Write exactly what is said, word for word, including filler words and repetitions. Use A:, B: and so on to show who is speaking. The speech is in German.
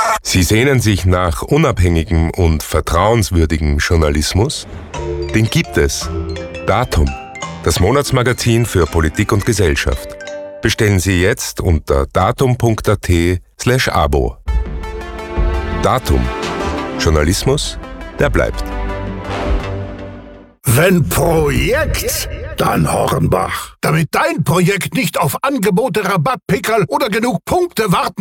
A: Sie sehnen sich nach unabhängigem und vertrauenswürdigem Journalismus? Den gibt es. Datum, das Monatsmagazin für Politik und Gesellschaft. Bestellen Sie jetzt unter datum.at slash abo. Datum. Journalismus, der bleibt.
B: Wenn Projekt, dann Hornbach. Damit dein Projekt nicht auf Angebote, Rabatt, Pickerl oder genug Punkte warten